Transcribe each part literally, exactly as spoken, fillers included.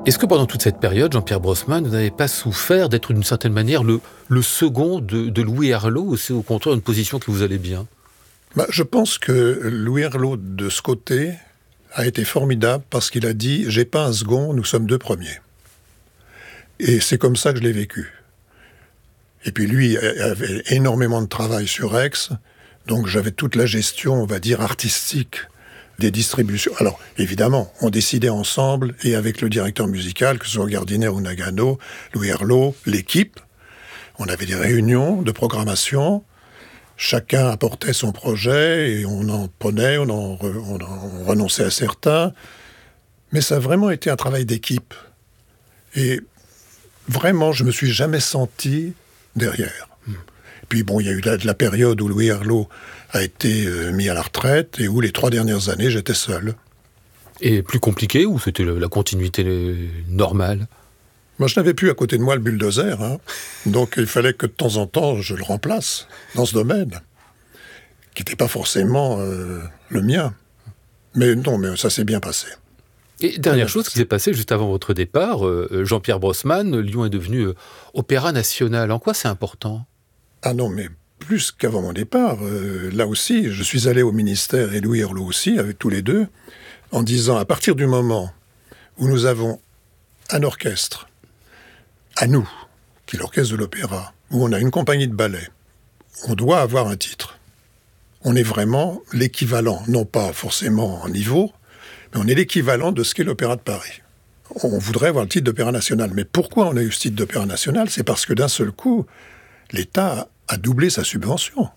Est-ce que pendant toute cette période, Jean-Pierre Brosman, vous n'avez pas souffert d'être d'une certaine manière le, le second de, de Louis Herlaut, ou c'est au contraire une position qui vous allait bien? Bah, je pense que Louis Herlaut, de ce côté, a été formidable parce qu'il a dit « j'ai pas un second, nous sommes deux premiers ». Et c'est comme ça que je l'ai vécu. Et puis lui avait énormément de travail sur Aix, donc j'avais toute la gestion, on va dire, artistique des distributions. Alors, évidemment, on décidait ensemble, et avec le directeur musical, que ce soit Gardiner ou Nagano, Louis Herlaut, l'équipe, on avait des réunions de programmation, chacun apportait son projet, et on en prenait, on en, re, on en renonçait à certains, mais ça a vraiment été un travail d'équipe. Et vraiment, je me suis jamais senti derrière. Mmh. Puis bon, il y a eu la, la période où Louis Herlaut a été euh, mis à la retraite et où les trois dernières années, j'étais seul. Et plus compliqué, ou c'était le, la continuité normale? Moi, je n'avais plus à côté de moi le bulldozer, hein. Donc il fallait que de temps en temps, je le remplace dans ce domaine, qui n'était pas forcément euh, le mien. Mais non, mais ça s'est bien passé. Et dernière chose qui s'est passée juste avant votre départ, euh, Jean-Pierre Brosman, Lyon est devenu euh, Opéra National. En quoi c'est important? Ah non, mais plus qu'avant mon départ, euh, là aussi, je suis allé au ministère, et Louis Herlaut aussi, avec tous les deux, en disant, à partir du moment où nous avons un orchestre, à nous, qui est l'orchestre de l'opéra, où on a une compagnie de ballet, on doit avoir un titre. On est vraiment l'équivalent, non pas forcément en niveau, mais on est l'équivalent de ce qu'est l'Opéra de Paris. On voudrait avoir le titre d'Opéra National. Mais pourquoi on a eu ce titre d'Opéra National? C'est parce que d'un seul coup, l'État a doublé sa subvention.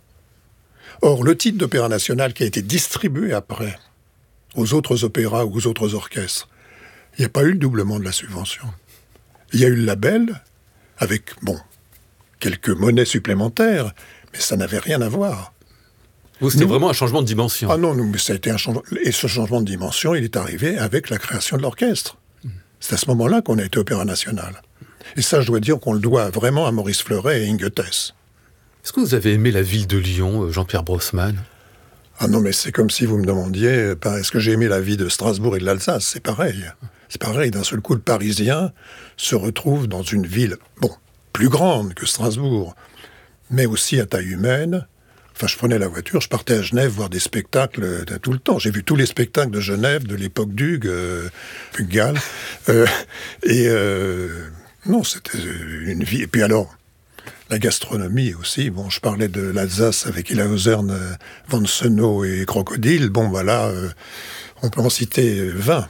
Or, le titre d'Opéra National qui a été distribué après aux autres opéras ou aux autres orchestres, il n'y a pas eu le doublement de la subvention. Il y a eu le label, avec, bon, quelques monnaies supplémentaires, mais ça n'avait rien à voir. Vous, c'était nous, vraiment un changement de dimension. Ah non, nous, mais ça a été un changement. Et ce changement de dimension, il est arrivé avec la création de l'orchestre. Mmh. C'est à ce moment-là qu'on a été Opéra National. Et ça, je dois dire qu'on le doit vraiment à Maurice Fleuret et Inge Thess. Est-ce que vous avez aimé la ville de Lyon, Jean-Pierre Brosman? Ah non, mais c'est comme si vous me demandiez, est-ce que j'ai aimé la vie de Strasbourg et de l'Alsace? C'est pareil. C'est pareil, d'un seul coup, le Parisien se retrouve dans une ville, bon, plus grande que Strasbourg, mais aussi à taille humaine. Enfin, je prenais la voiture, je partais à Genève voir des spectacles euh, tout le temps. J'ai vu tous les spectacles de Genève, de l'époque d'Hugues, euh, Hugues Gall. Euh, et euh, non, c'était une vie. Et puis alors, la gastronomie aussi. Bon, je parlais de l'Alsace avec Ilhausern, euh, Van Senow et Crocodile. Bon, voilà, euh, on peut en citer vingt.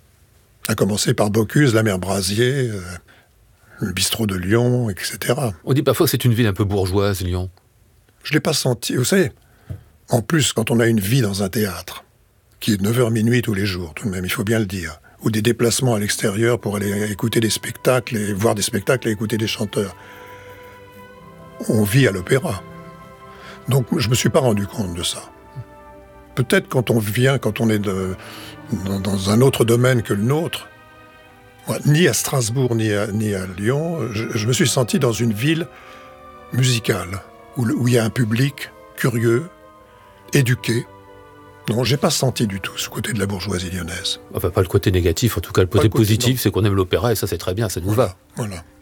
À commencer par Bocuse, la mer Brasier, euh, le bistrot de Lyon, et cetera. On dit parfois que c'est une ville un peu bourgeoise, Lyon. Je ne l'ai pas senti. Vous savez, en plus, quand on a une vie dans un théâtre, qui est de neuf heures minuit tous les jours, tout de même, il faut bien le dire, ou des déplacements à l'extérieur pour aller écouter des spectacles, et voir des spectacles et écouter des chanteurs, on vit à l'opéra. Donc, je ne me suis pas rendu compte de ça. Peut-être quand on vient, quand on est de, dans, dans un autre domaine que le nôtre, moi, ni à Strasbourg, ni à, ni à Lyon, je, je me suis senti dans une ville musicale, où, où il y a un public curieux, éduqué. Non, j'ai pas senti du tout ce côté de la bourgeoisie lyonnaise. Enfin, pas le côté négatif, en tout cas le côté le côté, positif, non. C'est qu'on aime l'opéra, et ça c'est très bien, ça nous voilà, va. Voilà.